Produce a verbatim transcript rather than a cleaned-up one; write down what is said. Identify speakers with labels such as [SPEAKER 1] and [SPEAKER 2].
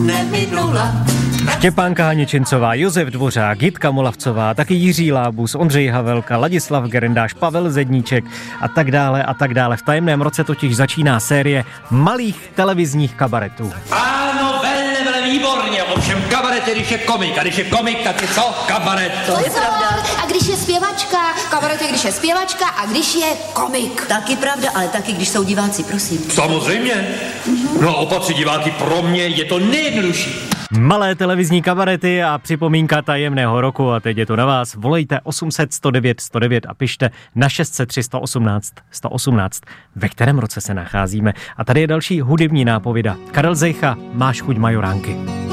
[SPEAKER 1] neminula.
[SPEAKER 2] Štěpánka Haničincová, Josef Dvořák, Jitka Molavcová, taky Jiří Lábus, Ondřej Havelka, Ladislav Gerendáš, Pavel Zedníček a tak dále a tak dále. V tajemném roce totiž začíná série malých televizních kabaretů.
[SPEAKER 3] Ano, velmi, velmi výborně, ovšem kabaret je, když je komik, a když je komik, tak je co? Kabaret.
[SPEAKER 4] To je pravda. A když je zpěvačka, kabaret je, když je zpěvačka a když je komik.
[SPEAKER 1] Taky pravda, ale taky, když jsou diváci, prosím.
[SPEAKER 3] Samozřejmě. Mm-hmm. No a opatřit diváky pro mě je to nejjednodušší.
[SPEAKER 2] Malé televizní kabarety a připomínka tajemného roku a teď je to na vás. Volejte osm set sto devět sto devět a pište na šest set tři sto osmnáct sto osmnáct, ve kterém roce se nacházíme. A tady je další hudební nápověda. Karel Zeicha, Máš chuť majoránky.